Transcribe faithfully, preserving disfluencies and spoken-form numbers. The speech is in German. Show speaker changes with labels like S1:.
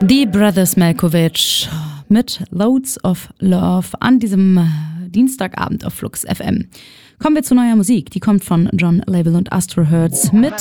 S1: Die Brothers Malkovich mit Loads of Love an diesem Dienstagabend auf Flux F M. Kommen wir zu neuer Musik. Die kommt von John Label und Astro Hertz mit